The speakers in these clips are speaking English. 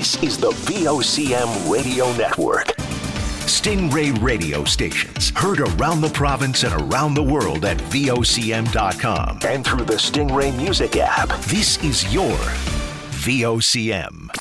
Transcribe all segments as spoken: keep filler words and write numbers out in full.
This is the V O C M Radio Network. Stingray radio stations heard around the province and around the world at V O C M dot com and through the Stingray Music app. This is your V O C M.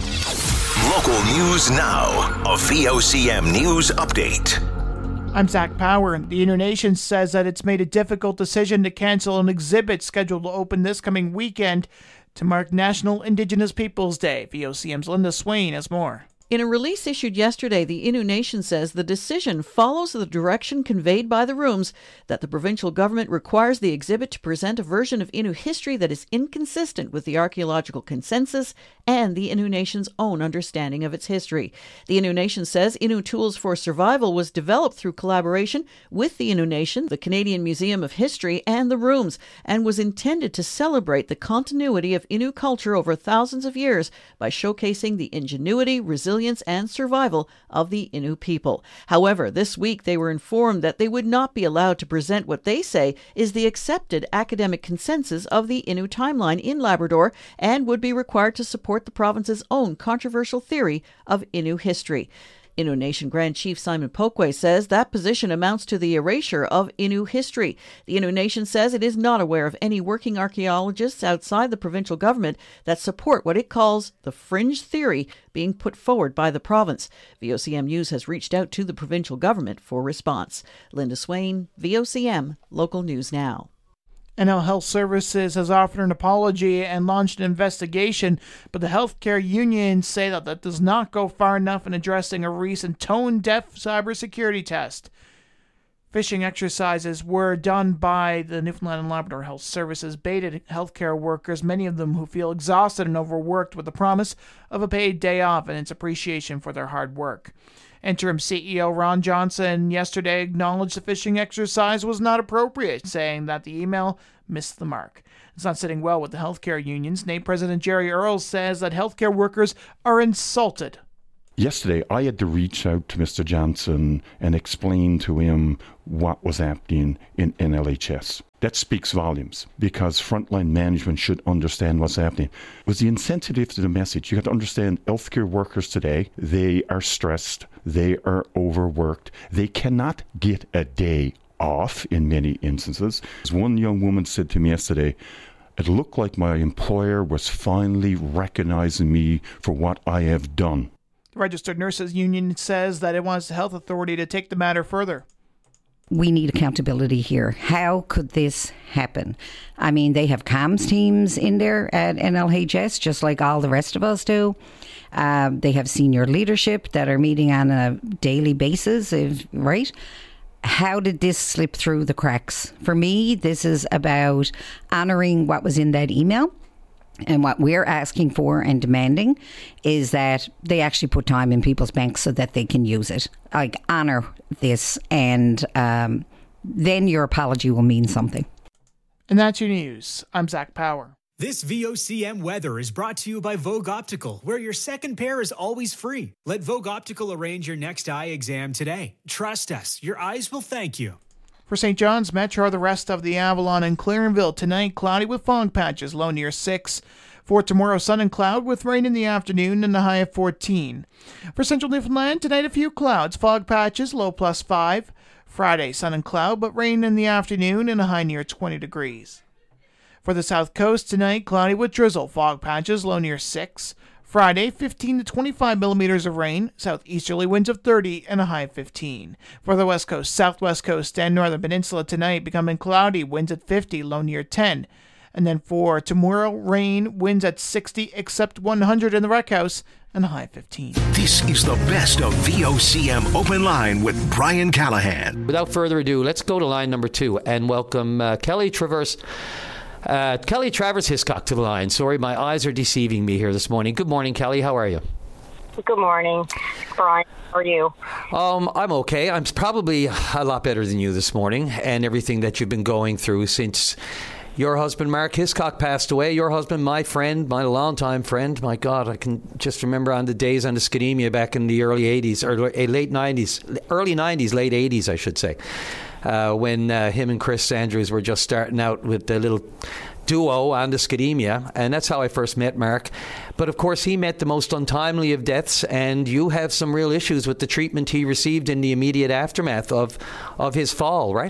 Local news now. A V O C M News Update. I'm Zach Power. The Innu Nation says that it's made a difficult decision to cancel an exhibit scheduled to open this coming weekend to mark National Indigenous Peoples Day. V O C M's Linda Swain has more. In a release issued yesterday, the Innu Nation says the decision follows the direction conveyed by the rooms that the provincial government requires the exhibit to present a version of Innu history that is inconsistent with the archaeological consensus and the Innu Nation's own understanding of its history. The Innu Nation says Innu Tools for Survival was developed through collaboration with the Innu Nation, the Canadian Museum of History, and the Rooms, and was intended to celebrate the continuity of Innu culture over thousands of years by showcasing the ingenuity, resilience, and survival of the Innu people. However, this week they were informed that they would not be allowed to present what they say is the accepted academic consensus of the Innu timeline in Labrador and would be required to support the province's own controversial theory of Innu history. Innu Nation Grand Chief Simon Pokwe says that position amounts to the erasure of Innu history. The Innu Nation says it is not aware of any working archaeologists outside the provincial government that support what it calls the fringe theory being put forward by the province. V O C M News has reached out to the provincial government for response. Linda Swain, V O C M, Local News Now. N L Health Services has offered an apology and launched an investigation, but the healthcare unions say that that does not go far enough in addressing a recent tone-deaf cybersecurity test. Phishing exercises were done by the Newfoundland and Labrador Health Services baited healthcare workers, many of them who feel exhausted and overworked, with the promise of a paid day off and its appreciation for their hard work. Interim C E O Ron Johnson yesterday acknowledged the phishing exercise was not appropriate, saying that the email missed the mark. It's not sitting well with the healthcare unions. N A I President Jerry Earls says that healthcare workers are insulted. Yesterday, I had to reach out to Mister Johnson and explain to him what was happening in N L H S. That speaks volumes, because frontline management should understand what's happening. It was the insensitive to the message. You have to understand, healthcare workers today, they are stressed, they are overworked, they cannot get a day off in many instances. As one young woman said to me yesterday, it looked like my employer was finally recognizing me for what I have done. The Registered Nurses Union says that it wants the health authority to take the matter further. We need accountability here. How could this happen? I mean, they have comms teams in there at N L H S, just like all the rest of us do. Uh, they have senior leadership that are meeting on a daily basis, if, right? How did this slip through the cracks? For me, this is about honouring what was in that email. And what we're asking for and demanding is that they actually put time in people's banks so that they can use it. Like, honour this, and um, then your apology will mean something. And that's your news. I'm Zach Power. This V O C M weather is brought to you by Vogue Optical, where your second pair is always free. Let Vogue Optical arrange your next eye exam today. Trust us, your eyes will thank you. For Saint John's Metro, the rest of the Avalon and Clarenville, tonight cloudy with fog patches, low near six. For tomorrow, sun and cloud with rain in the afternoon and a high of fourteen. For Central Newfoundland, tonight a few clouds, fog patches, low plus five. Friday, sun and cloud, but rain in the afternoon and a high near twenty degrees. For the South Coast, tonight cloudy with drizzle, fog patches, low near six. Friday, fifteen to twenty-five millimeters of rain, southeasterly winds of thirty and a high of fifteen. For the West Coast, Southwest Coast, and Northern Peninsula tonight becoming cloudy, winds at fifty, low near ten. And then for tomorrow, rain, winds at sixty, except one hundred in the Rec House, and a high of fifteen. This is the best of V O C M Open Line with Brian Callahan. Without further ado, let's go to line number two and welcome uh, Kelly Traverse. Uh, Kelly Travers Hiscock to the line. Sorry, my eyes are deceiving me here this morning. Good morning, Kelly. How are you? Good morning, Brian. How are you? Um, I'm okay. I'm probably a lot better than you this morning, and everything that you've been going through since your husband, Mark Hiscock, passed away. Your husband, my friend, my longtime friend. My God, I can just remember on the days on the Skidemia back in the early eighties, or late nineties, early nineties, late eighties, I should say. Uh, when uh, him and Chris Andrews were just starting out with the little duo on the Scademia, and that's how I first met Mark. But of course, he met the most untimely of deaths, and you have some real issues with the treatment he received in the immediate aftermath of of his fall, right?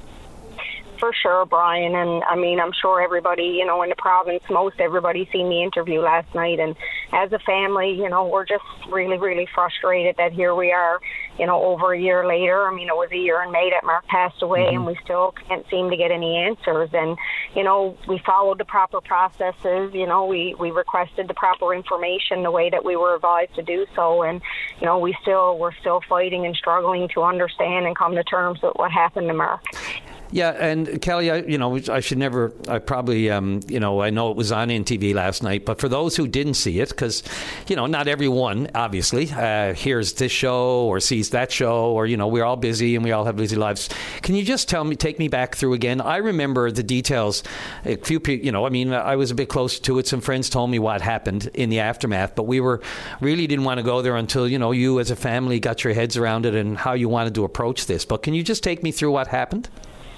For sure, Brian. And I mean, I'm sure everybody, you know, in the province, most everybody seen the interview last night. And as a family, you know, we're just really, really frustrated that here we are, you know, over a year later. I mean, it was a year in May that Mark passed away, mm-hmm. and we still can't seem to get any answers. And, you know, we followed the proper processes. You know, we, we requested the proper information the way that we were advised to do so. And, you know, we still, we're still fighting and struggling to understand and come to terms with what happened to Mark. Yeah, and Kelly, I, you know, I should never, I probably, um, you know, I know it was on N T V last night, but for those who didn't see it, because, you know, not everyone, obviously, uh, hears this show or sees that show, or, you know, we're all busy and we all have busy lives. Can you just tell me, take me back through again? I remember the details. A few people, you know, I mean, I was a bit closer to it. Some friends told me what happened in the aftermath, but we were really didn't want to go there until, you know, you as a family got your heads around it and how you wanted to approach this. But can you just take me through what happened?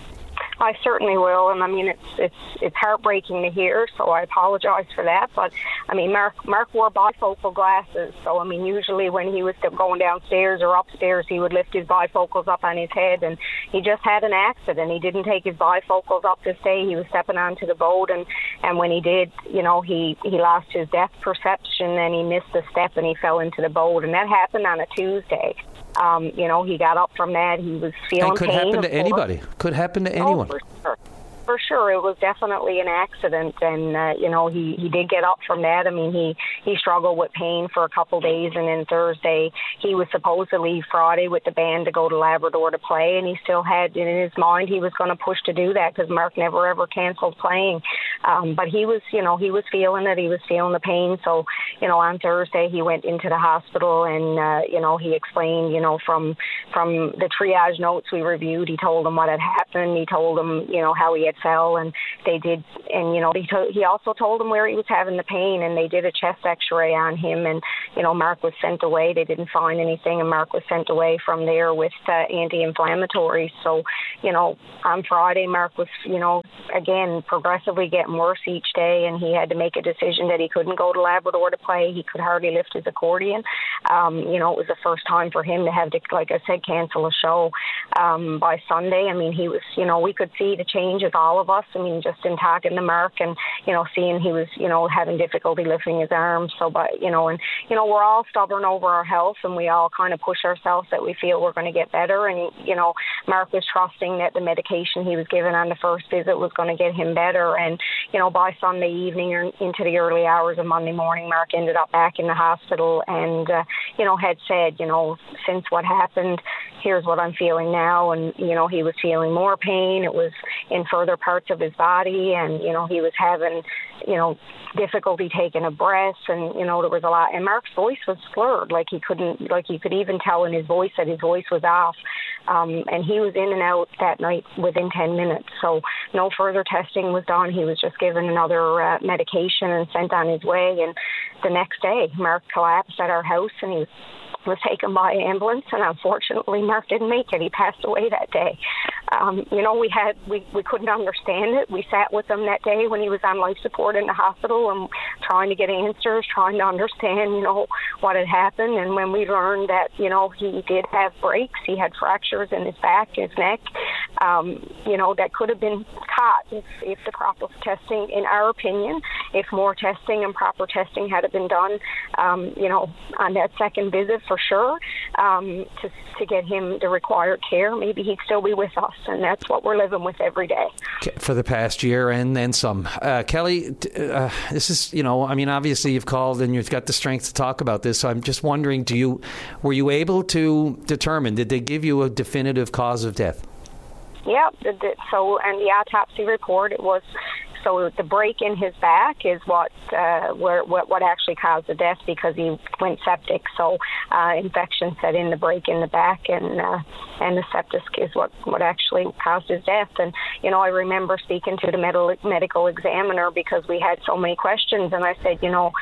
I certainly will, and I mean it's it's it's heartbreaking to hear, so I apologize for that. But I mean, Mark Mark wore bifocal glasses, so I mean usually when he was going downstairs or upstairs, he would lift his bifocals up on his head, and he just had an accident. He didn't take his bifocals up this day. He was stepping onto the boat, and and when he did, you know, he he lost his depth perception and he missed a step and he fell into the boat, and that happened on a Tuesday. Um, you know, he got up from that. He was feeling and could pain. Could happen to anybody. Could happen to anyone. Oh, for sure. For sure, it was definitely an accident, and uh, you know he, he did get up from that. I mean, he, he struggled with pain for a couple days, and then Thursday he was supposed to leave Friday with the band to go to Labrador to play, and he still had in his mind he was going to push to do that because Mark never ever canceled playing. Um, but he was, you know, he was feeling it. He was feeling the pain. So, you know, on Thursday he went into the hospital, and uh, you know he explained, you know, from from the triage notes we reviewed, he told them what had happened. He told them, you know, how he had fell, and they did, and you know he to, he also told them where he was having the pain, and they did a chest x-ray on him, and you know Mark was sent away. They didn't find anything, and Mark was sent away from there with uh, anti-inflammatories. So, you know, on Friday Mark was, you know, again progressively getting worse each day, and he had to make a decision that he couldn't go to Labrador to play. He could hardly lift his accordion. Um, you know, it was the first time for him to have to, like I said, cancel a show. Um, by Sunday, I mean, he was, you know, we could see the changes, all of us. I mean, just in talking to Mark and, you know, seeing he was, you know, having difficulty lifting his arms. So, but, you know, and, you know, we're all stubborn over our health, and we all kind of push ourselves that we feel we're going to get better. And, you know, Mark was trusting that the medication he was given on the first visit was going to get him better. And, you know, by Sunday evening or into the early hours of Monday morning, Mark ended up back in the hospital and, uh, you know, had said, you know, since what happened, here's what I'm feeling now. And, you know, he was feeling more pain. It was in further parts of his body. And, you know, he was having, you know, difficulty taking a breath. And, you know, there was a lot. And Mark's voice was slurred. Like he couldn't, like you could even tell in his voice that his voice was off. Um, and he was in and out that night within ten minutes. So no further testing was done. He was just given another uh, medication and sent on his way. And the next day, Mark collapsed at our house, and he was was taken by ambulance, and unfortunately Mark didn't make it. He passed away that day. Um, you know, we had we, we couldn't understand it. We sat with him that day when he was on life support in the hospital and trying to get answers, trying to understand, you know, what had happened. And when we learned that, you know, he did have breaks, he had fractures in his back, his neck, um, you know, that could have been caught if, if the proper testing, in our opinion, if more testing and proper testing had been done, um, you know, on that second visit for sure, um, to, to get him the required care, maybe he'd still be with us. And that's what we're living with every day. For the past year and then some. Uh, Kelly, uh, this is, you know, I mean, obviously you've called and you've got the strength to talk about this. So I'm just wondering, do you, were you able to determine, did they give you a definitive cause of death? Yeah. So, and the autopsy report, it was, so the break in his back is what uh, where, what what actually caused the death, because he went septic. So uh, infection set in, the break in the back, and uh, and the septic is what, what actually caused his death. And, you know, I remember speaking to the medical medical examiner because we had so many questions, and I said, you know,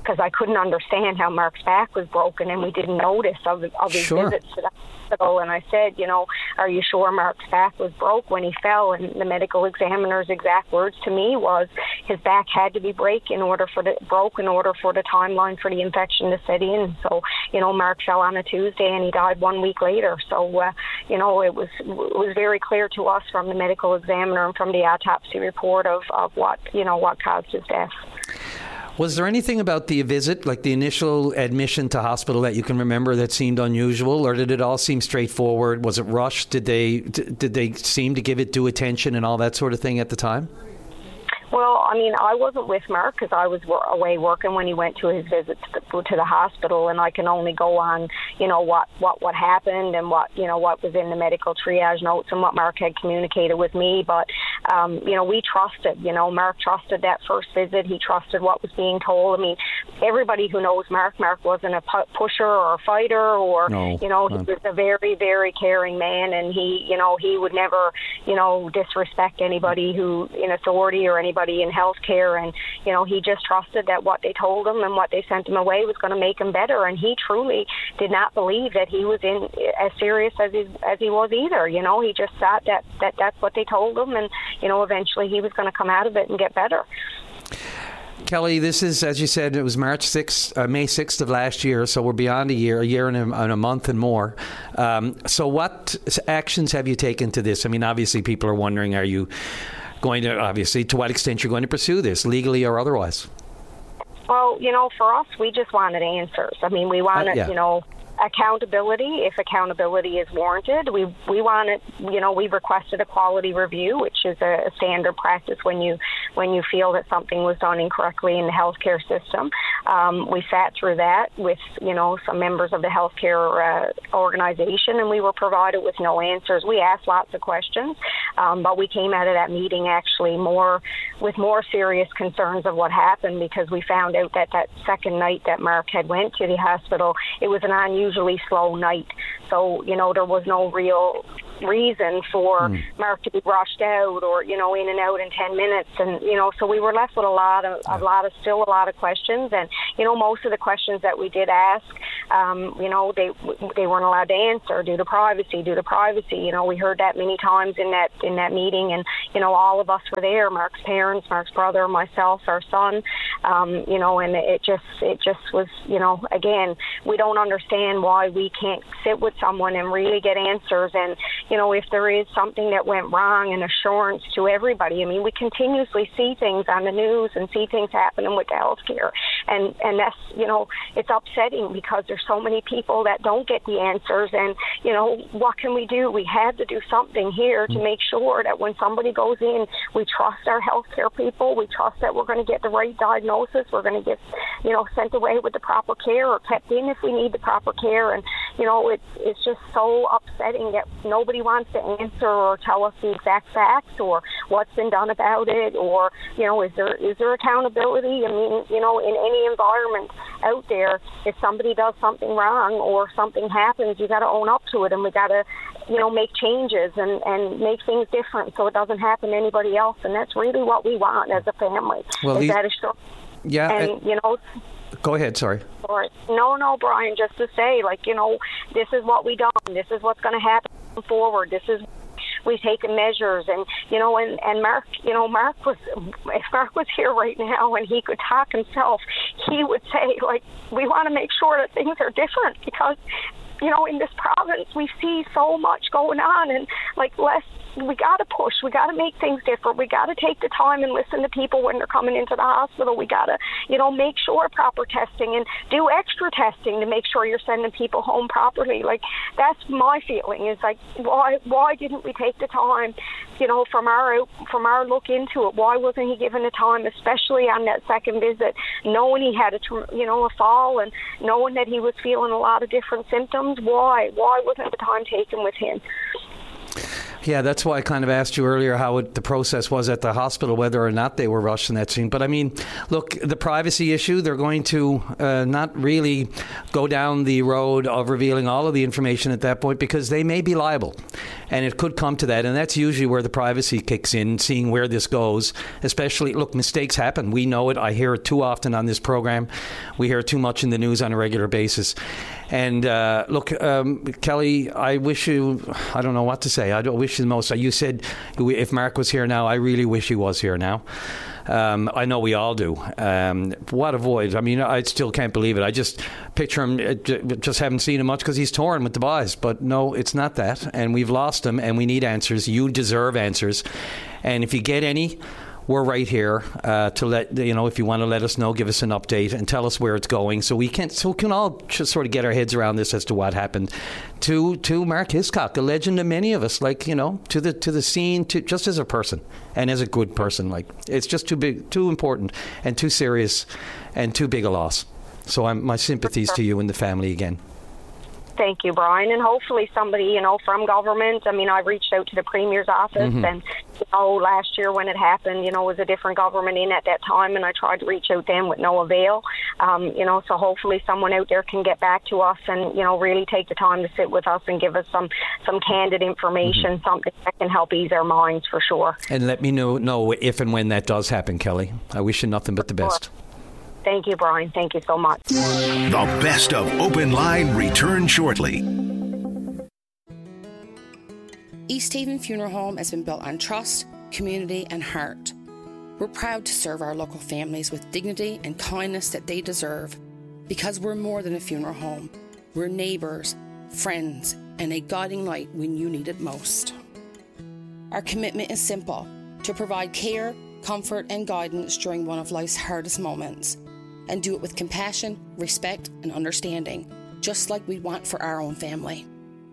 because I couldn't understand how Mark's back was broken, and we didn't notice of, of his Sure. visits to the hospital. And I said, you know, are you sure Mark's back was broke when he fell? And the medical examiner's exact words to me was his back had to be break in order for the broke in order for the timeline for the infection to set in. So, you know, Mark fell on a Tuesday and he died one week later. So, uh, you know, it was it was very clear to us from the medical examiner and from the autopsy report of, of what, you know, what caused his death. Was there anything about the visit, like the initial admission to hospital, that you can remember that seemed unusual, or did it all seem straightforward? Was it rushed? Did they did they seem to give it due attention and all that sort of thing at the time? Well, I mean, I wasn't with Mark because I was away working when he went to his visit to the, to the hospital, and I can only go on, you know, what, what, what happened and what, you know, what was in the medical triage notes and what Mark had communicated with me. But, um, you know, we trusted, you know, Mark trusted that first visit. He trusted what was being told. I mean, everybody who knows Mark, Mark wasn't a pu- pusher or a fighter or, no, you know, he no. was a very, very caring man, and he, you know, he would never, you know, disrespect anybody who in authority or anybody in healthcare, and you know he just trusted that what they told him and what they sent him away was going to make him better, and he truly did not believe that he was in as serious as he as he was either. You know, he just thought that that that's what they told him, and you know eventually he was going to come out of it and get better. Kelly, this is, as you said, it was March sixth, uh, May sixth of last year, so we're beyond a year, a year and a, and a month and more. Um, so what actions have you taken to this? I mean, obviously people are wondering, are you going to, obviously, to what extent you're going to pursue this, legally or otherwise? Well, you know, for us, we just wanted answers. I mean, we wanted, uh, yeah. you know, accountability if accountability is warranted. We we wanted, you know, we requested a quality review, which is a, a standard practice when you when you feel that something was done incorrectly in the healthcare system. Um, we sat through that with, you know, some members of the healthcare uh, organization, and we were provided with no answers. We asked lots of questions, um, but we came out of that meeting actually more with more serious concerns of what happened, because we found out that that second night that Mark had went to the hospital, it was an unusually slow night. So, you know, there was no real reason for mm. Mark to be rushed out or, you know, in and out in ten minutes. And, you know, so we were left with a lot of, a lot of, still a lot of questions. And, you know, most of the questions that we did ask, um, you know, they they weren't allowed to answer due to privacy, due to privacy. You know, we heard that many times in that, in that meeting. And, you know, all of us were there, Mark's parents, Mark's brother, myself, our son, um, you know, and it just, it just was, you know, again, we don't understand why we can't sit with someone and really get answers. And, you know, if there is something that went wrong, an assurance to everybody. I mean, we continuously see things on the news and see things happening with the healthcare. And, and that's, you know, it's upsetting because there's so many people that don't get the answers. And, you know, what can we do? We have to do something here to make sure that when somebody goes in, we trust our healthcare people. We trust that we're going to get the right diagnosis. We're going to get, you know, sent away with the proper care or kept in if we need the proper care. And, you know, it's, it's just so upsetting that nobody wants to answer or tell us the exact facts or what's been done about it, or, you know, is there is there accountability? I mean, you know, in any environment out there, if somebody does something wrong or something happens, you got to own up to it, and we got to, you know, make changes and, and make things different so it doesn't happen to anybody else. And that's really what we want as a family. Well, is these, that a yeah, and, uh, you know... Go ahead, sorry. No, no, Brian, just to say, like, you know, this is what we done. This is what's going to happen forward. This is, we've taken measures. And, you know, and, and Mark, you know, Mark was, if Mark was here right now and he could talk himself, he would say, like, we want to make sure that things are different because, you know, in this province, we see so much going on, and, like, less, we got to push. We got to make things different. We got to take the time and listen to people when they're coming into the hospital. We got to, you know, make sure proper testing and do extra testing to make sure you're sending people home properly. Like, that's my feeling is, like, why why didn't we take the time, you know, from our from our look into it? Why wasn't he given the time, especially on that second visit, knowing he had a, you know, a fall and knowing that he was feeling a lot of different symptoms? Why? Why wasn't the time taken with him? Yeah, that's why I kind of asked you earlier how it, the process was at the hospital, whether or not they were rushed in that scene. But I mean, look, the privacy issue, they're going to uh, not really go down the road of revealing all of the information at that point because they may be liable. And it could come to that. And that's usually where the privacy kicks in, seeing where this goes. Especially, look, mistakes happen. We know it. I hear it too often on this program. We hear it too much in the news on a regular basis. And uh, look, um, Kelly, I wish you, I don't know what to say. I don't wish you the most. You said if Mark was here now, I really wish he was here now. Um, I know we all do. Um, what a void. I mean, I still can't believe it. I just picture him, just haven't seen him much because he's torn with the boys. But no, it's not that. And we've lost him and we need answers. You deserve answers. And if you get any, we're right here uh, to let, you know, if you want to let us know, give us an update and tell us where it's going so we can so we can all just sort of get our heads around this as to what happened to to Mark Hiscock, a legend to many of us, like, you know, to the to the scene, to just as a person and as a good person. Like, it's just too big, too important and too serious and too big a loss. So I'm, my sympathies to you and the family again. Thank you, Brian. And hopefully somebody, you know, from government. I mean, I reached out to the Premier's office mm-hmm. and, you know, last year when it happened, you know, it was a different government in at that time and I tried to reach out to them with no avail. Um, you know, so hopefully someone out there can get back to us and, you know, really take the time to sit with us and give us some, some candid information, mm-hmm. something that can help ease our minds for sure. And let me know, know if and when that does happen, Kelly. I wish you nothing but the best. Thank you, Brian. Thank you so much. The best of Open Line returns shortly. East Haven Funeral Home has been built on trust, community, and heart. We're proud to serve our local families with dignity and kindness that they deserve. Because we're more than a funeral home. We're neighbours, friends, and a guiding light when you need it most. Our commitment is simple: to provide care, comfort, and guidance during one of life's hardest moments. And do it with compassion, respect, and understanding, just like we want for our own family.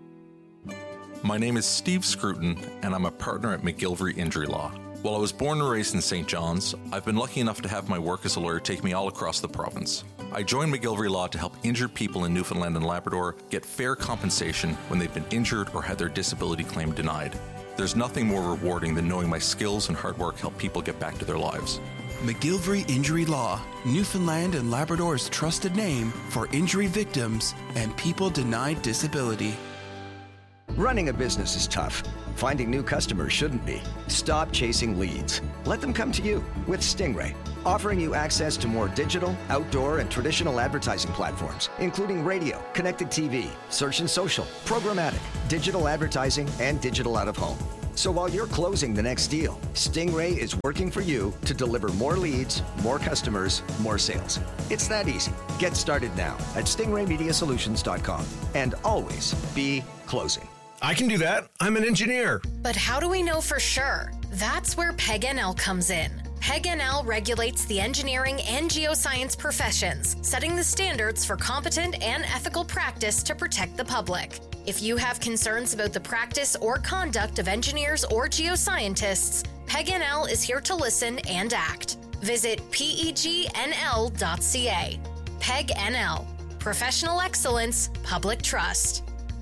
My name is Steve Scruton, and I'm a partner at McGilvery Injury Law. While I was born and raised in Saint John's, I've been lucky enough to have my work as a lawyer take me all across the province. I joined McGilvery Law to help injured people in Newfoundland and Labrador get fair compensation when they've been injured or had their disability claim denied. There's nothing more rewarding than knowing my skills and hard work help people get back to their lives. McGilvery Injury Law, Newfoundland and Labrador's trusted name for injury victims and people denied disability. Running a business is tough. Finding new customers shouldn't be. Stop chasing leads. Let them come to you with Stingray, offering you access to more digital, outdoor, and traditional advertising platforms, including radio, connected T V, search and social, programmatic, digital advertising, and digital out-of-home. So while you're closing the next deal, Stingray is working for you to deliver more leads, more customers, more sales. It's that easy. Get started now at stingray media solutions dot com and always be closing. I can do that. I'm an engineer. But how do we know for sure? That's where P E G N L comes in. P E G N L regulates the engineering and geoscience professions, setting the standards for competent and ethical practice to protect the public. If you have concerns about the practice or conduct of engineers or geoscientists, P E G N L is here to listen and act. Visit P E G N L dot C A. P E G N L. Professional excellence, public trust.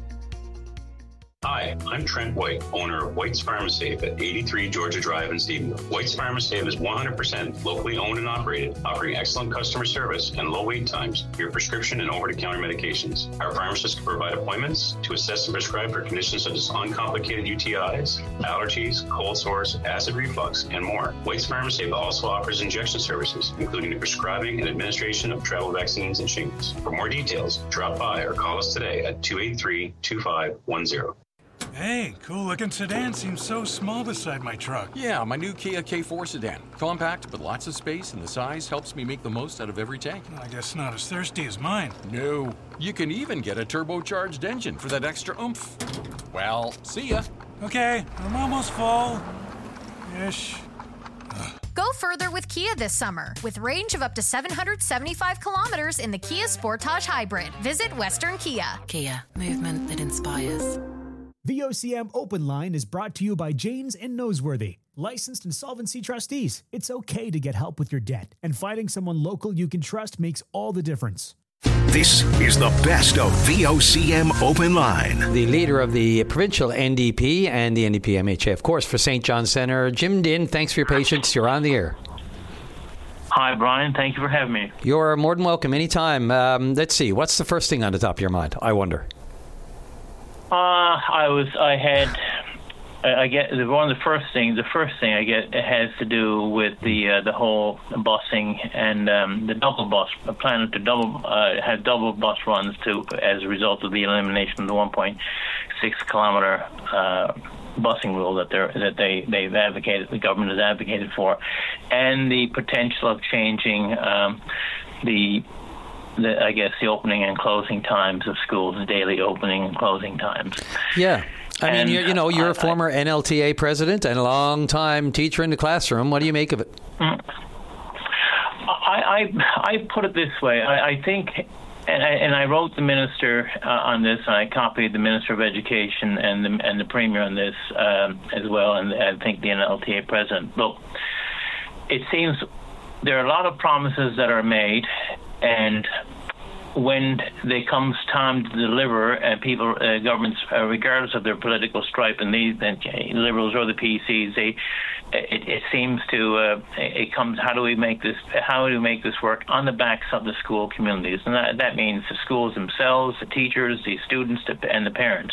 Hi, I'm Trent White, owner of White's Pharmasafe at eighty-three Georgia Drive in Stephenville. White's Pharmasafe is one hundred percent locally owned and operated, offering excellent customer service and low wait times for your prescription and over-the-counter medications. Our pharmacists can provide appointments to assess and prescribe for conditions such as uncomplicated U T Is, allergies, cold sores, acid reflux, and more. White's Pharmasafe also offers injection services, including the prescribing and administration of travel vaccines and shingles. For more details, drop by or call us today at two eight three, two five one zero. Hey, cool-looking sedan seems so small beside my truck. Yeah, my new Kia K four sedan. Compact, but lots of space, and the size helps me make the most out of every tank. I guess not as thirsty as mine. No. You can even get a turbocharged engine for that extra oomph. Well, see ya. Okay, I'm almost full. Ish. Go further with Kia this summer. With range of up to seven hundred seventy-five kilometers in the Kia Sportage Hybrid. Visit Western Kia. Kia, movement that inspires. V O C M Open Line is brought to you by Janes and Noseworthy, licensed insolvency trustees. It's okay to get help with your debt, and finding someone local you can trust makes all the difference. This is the best of V O C M Open Line. The leader of the provincial N D P and the N D P M H A, of course, for Saint John Centre, Jim Dinn, thanks for your patience. You're on the air. Hi, Brian. Thank you for having me. You're more than welcome anytime. Um, let's see. What's the first thing on the top of your mind, I wonder? Uh, I was, I had... I get one of the first things. The first thing I get has to do with the uh, the whole busing and um, the double bus plan to double uh, have double bus runs to as a result of the elimination of the one point six kilometer uh, busing rule that they that they they've advocated, the government has advocated for, and the potential of changing um, the. The, I guess the opening and closing times of schools, daily opening and closing times. Yeah. I and mean, you're, you know, you're I, a former N L T A president and a long-time teacher in the classroom. What do you make of it? I, I, I put it this way. I, I think, and I, and I wrote the minister uh, on this, and I copied the Minister of Education and the, and the Premier on this um, as well, and I think the N L T A president. Look, it seems there are a lot of promises that are made, and when there comes time to deliver, and uh, people, uh, governments, uh, regardless of their political stripe, and these uh, liberals or the P Cs, they, it, it seems to, uh, it comes. How do we make this? How do we make this work on the backs of the school communities? And that, that means the schools themselves, the teachers, the students, and the parents.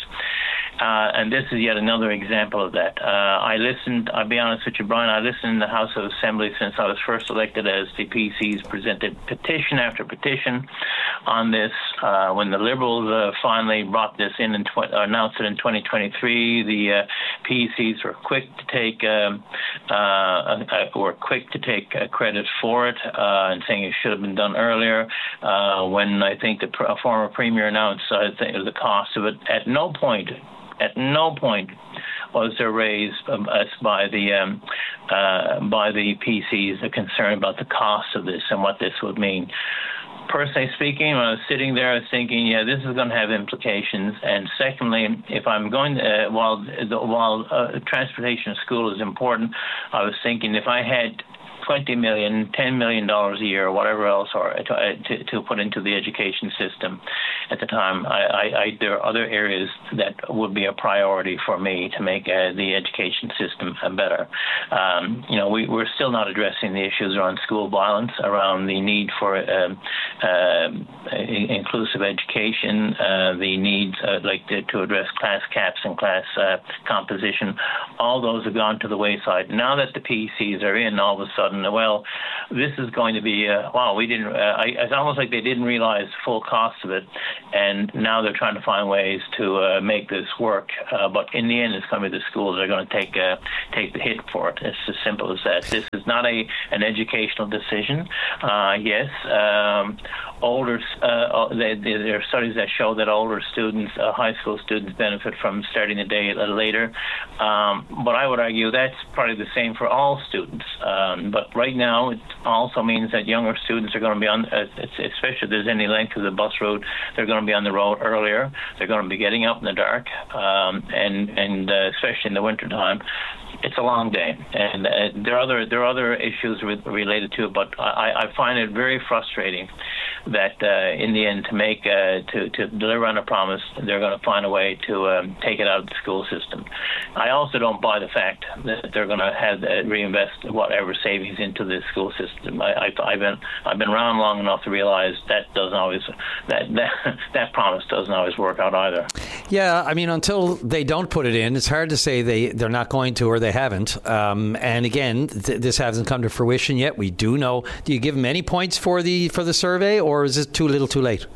Uh, and this is yet another example of that. Uh, I listened, I'll be honest with you, Brian, I listened in the House of Assembly since I was first elected as the P Cs presented petition after petition on this. Uh, when the Liberals uh, finally brought this in and tw- announced it in twenty twenty-three, the uh, P Cs were quick to take um, uh, uh, were quick to take uh, credit for it uh, and saying it should have been done earlier. Uh, when I think the pr- former Premier announced uh, the cost of it, at no point At no point was there raised um, us by the um, uh, by the P Cs a concern about the cost of this and what this would mean. Personally speaking, when I was sitting there, I was thinking, yeah, this is going to have implications. And secondly, if I'm going to, uh, while the, while uh, transportation to school is important, I was thinking if I had twenty million dollars, ten million dollars a year, or whatever else, or to, to, to put into the education system at the time, I, I, I, there are other areas that would be a priority for me to make uh, the education system better. Um, you know, we, we're still not addressing the issues around school violence, around the need for um, uh, inclusive education, uh, the need uh, like to, to address class caps and class uh, composition. All those have gone to the wayside. Now that the P Cs are in, all of a sudden, well, this is going to be, uh, wow, we didn't, uh, I, it's almost like they didn't realize the full cost of it, and now they're trying to find ways to uh, make this work, uh, but in the end, it's going to be the schools that are going to take uh, take the hit for it. It's as simple as that. This is not a an educational decision. Uh, yes, um, older, uh, they, they, there are studies that show that older students, uh, high school students, benefit from starting the day a little later, um, but I would argue that's probably the same for all students, um, but right now, it also means that younger students are going to be on, uh, especially if there's any length of the bus route, they're going to be on the road earlier. They're going to be getting up in the dark, um, and and uh, especially in the wintertime. It's a long day, and uh, there are other there are other issues re- related to it. But I, I find it very frustrating that uh, in the end, to make uh, to to deliver on a promise, they're going to find a way to um, take it out of the school system. I also don't buy the fact that they're going to have uh, reinvest whatever savings into the school system. I, I, I've been I've been around long enough to realize that doesn't always that that that promise doesn't always work out either. Yeah, I mean, until they don't put it in, it's hard to say they they're not going to or they haven't. Um, and again, th- this hasn't come to fruition yet. We do know. Do you give them any points for the for the survey, or is it too little, too late?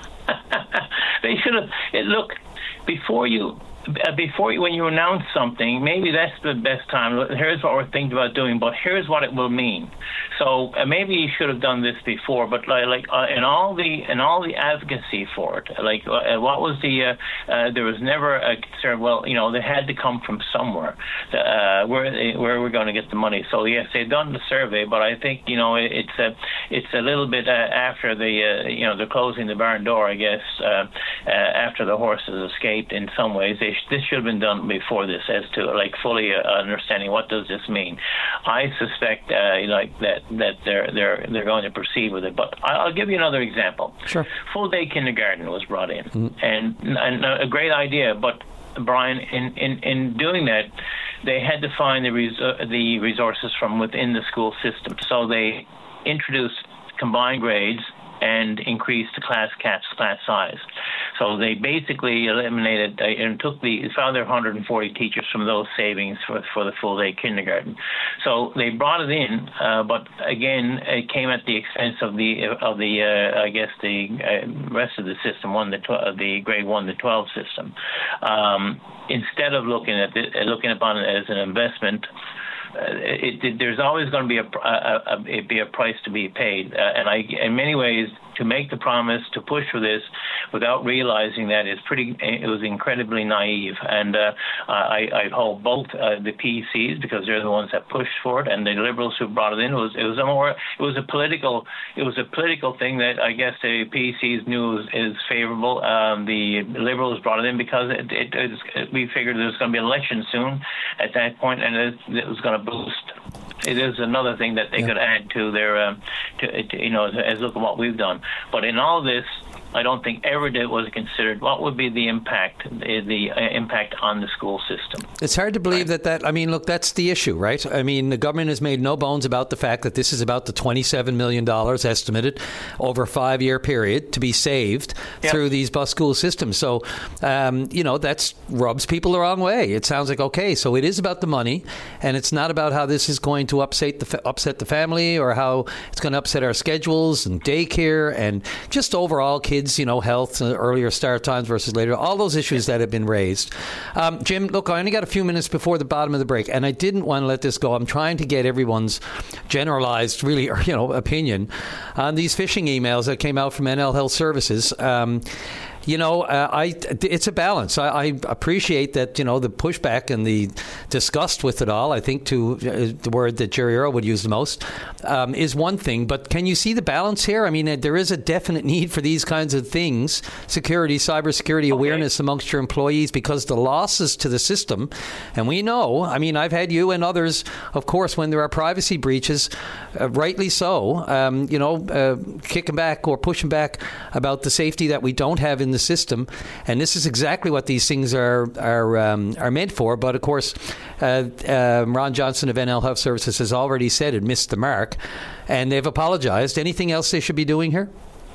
They should have. Look, before you. Uh, before you, when you announce something, maybe that's the best time. Here's what we're thinking about doing, but here's what it will mean. So uh, maybe you should have done this before. But like, like uh, in all the in all the advocacy for it, like uh, what was the? Uh, uh, there was never a concern. Well, you know, they had to come from somewhere. Uh, where where we're going to get the money? So yes, they've done the survey, but I think you know it, it's a it's a little bit uh, after the uh, you know they're closing the barn door. I guess uh, uh, after the horses escaped. In some ways, they this should have been done before this, as to like fully uh, understanding what does this mean. I suspect uh, like that that they're they're they're going to proceed with it. But I'll give you another example. Sure. Full day kindergarten was brought in, Mm. and, and a great idea, but Brian, in, in, in doing that, they had to find the res- uh, the resources from within the school system. So they introduced combined grades and increased the class caps, class size. So they basically eliminated uh, and took the found their one hundred forty teachers from those savings for for the full day kindergarten. So they brought it in, uh, but again, it came at the expense of the of the uh, I guess the uh, rest of the system, one the tw- the grade one to twelve system. Um, instead of looking at it, looking upon it as an investment. Uh, it, it, there's always going to be a, a, a, a be a price to be paid, uh, and I, in many ways, to make the promise to push for this without realizing that is pretty. It was incredibly naive, and uh, I, I hold both uh, the P E Cs, because they're the ones that pushed for it, and the Liberals who brought it in. It was it was a more it was a political it was a political thing that I guess the P E Cs knew is, is favorable. Um, the Liberals brought it in because it, it, it, we figured there was going to be an election soon at that point, and it, it was going to boost. It is another thing that they yeah. could add to their, um, to, to, you know, as look at what we've done. But in all this, I don't think ever did was considered what would be the impact, the, the uh, impact on the school system. It's hard to believe right. that that, I mean, look, that's the issue, right? I mean, the government has made no bones about the fact that this is about the twenty-seven million dollars estimated over a five-year period to be saved yep. through these bus school systems. So, um, you know, that rubs people the wrong way. It sounds like, okay, so it is about the money, and it's not about how this is going to upset the, upset the family or how it's going to upset our schedules and daycare and just overall kids. You know, health, uh, earlier start times versus later, all those issues that have been raised. Um, Jim, look, I only got a few minutes before the bottom of the break, and I didn't want to let this go. I'm trying to get everyone's generalized, really, you know, opinion on these phishing emails that came out from N L Health Services. Um, You know, uh, I it's a balance. I, I appreciate that, you know, the pushback and the disgust with it all, I think to uh, the word that Jerry Earl would use the most, um, is one thing. But can you see the balance here? I mean, uh, there is a definite need for these kinds of things, security, cybersecurity awareness okay. amongst your employees, because the losses to the system, and we know, I mean, I've had you and others, of course, when there are privacy breaches, uh, rightly so, um, you know, uh, kicking back or pushing back about the safety that we don't have in the system, and this is exactly what these things are are um, are meant for. But of course, uh, uh, Ron Johnson of N L Health Services has already said it missed the mark, and they've apologized. Anything else they should be doing here?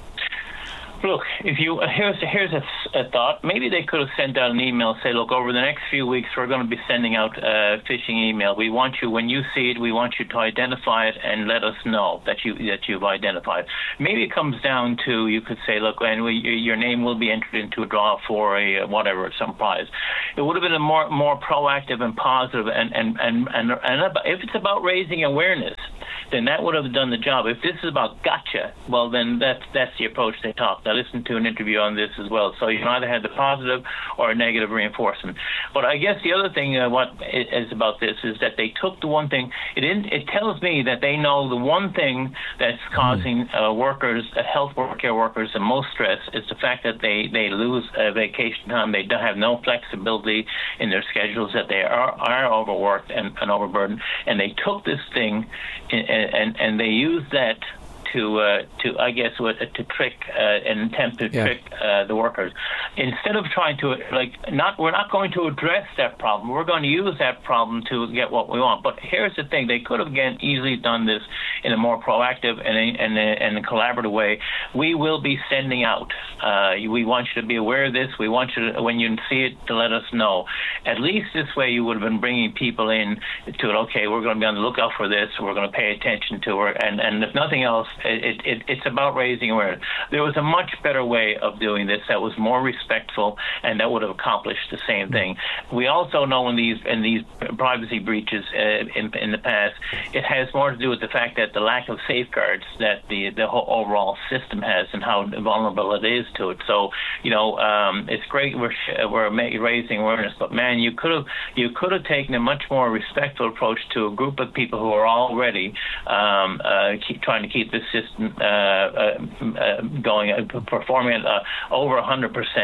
Look, if you here's here's a, a thought. Maybe they could have sent out an email, say, look, over the next few weeks, we're going to be sending out a phishing email. We want you, when you see it, we want you to identify it and let us know that you that you've identified. Maybe it comes down to, you could say, look, and we, your name will be entered into a draw for a whatever, some prize. It would have been a more more proactive and positive, and and and and, and if it's about raising awareness, then that would have done the job. If this is about gotcha, well, then that's that's the approach they talk. I listened to an interview on this as well. So you either had the positive or a negative reinforcement. But I guess the other thing uh, what is about this is that they took the one thing. It in, it tells me that they know the one thing that's causing uh, workers, uh, health care workers, the most stress is the fact that they they lose uh, vacation time. They don't have no flexibility in their schedules. That they are are overworked and, and overburdened. And they took this thing and and, and they used that. To, uh, to I guess, uh, to trick uh, and attempt to yeah. trick uh, the workers. Instead of trying to, like, not, we're not going to address that problem. We're going to use that problem to get what we want. But here's the thing: they could have again easily done this in a more proactive and a, and a, and a collaborative way. We will be sending out. Uh, we want you to be aware of this. We want you to, when you see it, to let us know. At least this way, you would have been bringing people in to it. Okay, we're going to be on the lookout for this. We're going to pay attention to her, and and if nothing else. It, it, it's about raising awareness. There was a much better way of doing this that was more respectful and that would have accomplished the same thing. We also know in these in these privacy breaches uh, in, in the past, it has more to do with the fact that the lack of safeguards that the the whole overall system has and how vulnerable it is to it. So, you know, um, it's great we're we're raising awareness, but man, you could have you could have taken a much more respectful approach to a group of people who are already um, uh, keep trying to keep this system Uh, uh, uh, going, uh, performing at uh, over one hundred percent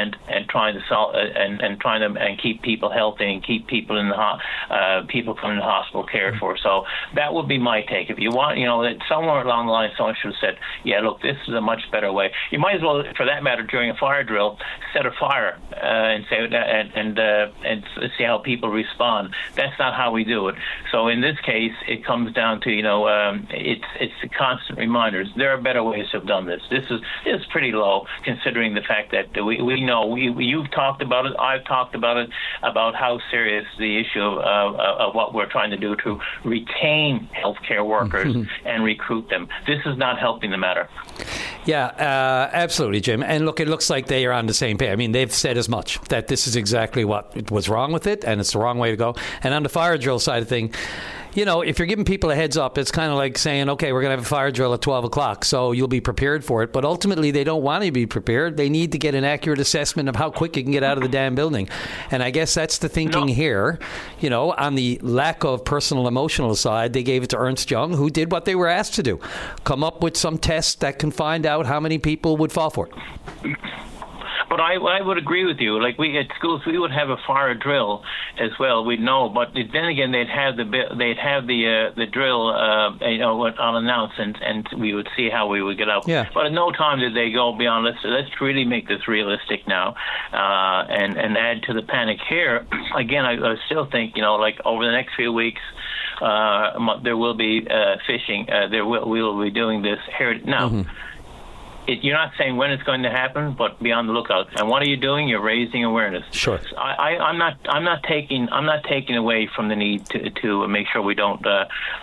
and and trying to solve and and trying to and keep people healthy and keep people in the ho- uh, people coming to the hospital cared for. So that would be my take. If you want, you know, that somewhere along the line, someone should have said, "Yeah, look, this is a much better way." You might as well, for that matter, during a fire drill, set a fire uh, and say and and uh, and see how people respond. That's not how we do it. So in this case, it comes down to, you know, um, it's it's the constant reminders. There are better ways to have done this. This is this is pretty low, considering the fact that we we know we you've talked about it. I've talked about it, about how serious the issue of, uh, of what we're trying to do to retain healthcare workers and recruit them. This is not helping the matter. Yeah, uh, absolutely, Jim. And look, it looks like they are on the same page. I mean, they've said as much, that this is exactly what was wrong with it, and it's the wrong way to go. And on the fire drill side of thing, you know, if you're giving people a heads up, it's kind of like saying, okay, we're going to have a fire drill at twelve o'clock, so you'll be prepared for it. But ultimately, they don't want to be prepared. They need to get an accurate assessment of how quick you can get out of the damn building. And I guess that's the thinking no. here. You know, on the lack of personal emotional side, they gave it to Ernst Young, who did what they were asked to do. Come up with some test that can find out how many people would fall for it. But I, I would agree with you. Like, we at schools, we would have a fire drill as well. We'd know, but then again, they'd have the they'd have the uh, the drill, uh, you know, unannounced, and, and we would see how we would get out. Yeah. But at no time did they go beyond, let's let's really make this realistic now, uh, and and add to the panic here. Again, I, I still think, you know, like over the next few weeks, uh, there will be uh, fishing. Uh, there will we will be doing this here now. Mm-hmm. It, you're not saying when it's going to happen, but be on the lookout. And what are you doing? You're raising awareness. Sure. So I, I, I'm not. I'm not taking. I'm not taking away from the need to, to make sure we don't. Uh,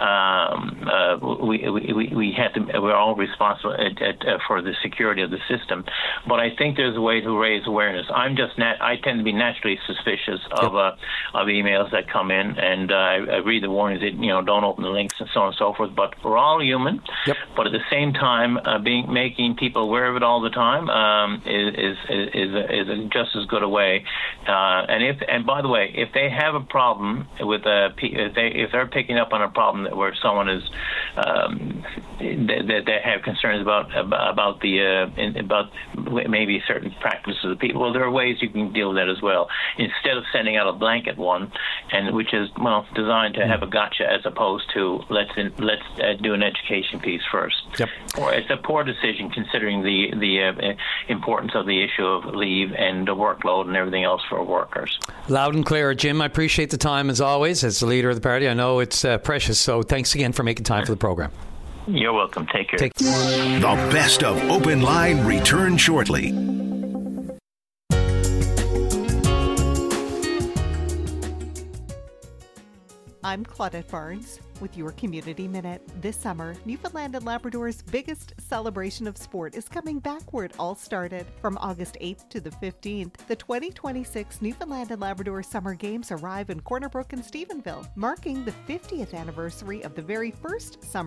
um, uh, we, we we have to. We're all responsible at, at, uh, for the security of the system. But I think there's a way to raise awareness. I'm just. Nat- I tend to be naturally suspicious of yep. uh, of emails that come in, and uh, I, I read the warnings that, you know, don't open the links and so on and so forth. But we're all human. Yep. But at the same time, uh, being making people aware of it all the time um, is is is, a, is a just as good a way. Uh, and if and by the way, if they have a problem with a if they if they're picking up on a problem that where someone is um, that they have concerns about about the uh, in, about maybe certain practices of people, well, there are ways you can deal with that as well. Instead of sending out a blanket one, and which is well designed to have a gotcha, as opposed to let's in, let's uh, do an education piece first. Yep. Or it's a poor decision considering the the uh, importance of the issue of leave and the workload and everything else for workers. Loud and clear, Jim. I appreciate the time as always. As the leader of the party, I know it's uh, precious. So thanks again for making time for the program. You're welcome. Take care. Take- the best of Open Line return shortly. I'm Claudette Barnes with your Community Minute. This summer, Newfoundland and Labrador's biggest celebration of sport is coming back where it all started. From August eighth to the fifteenth, the twenty twenty-six Newfoundland and Labrador Summer Games arrive in Corner Brook and Stephenville, marking the fiftieth anniversary of the very first summer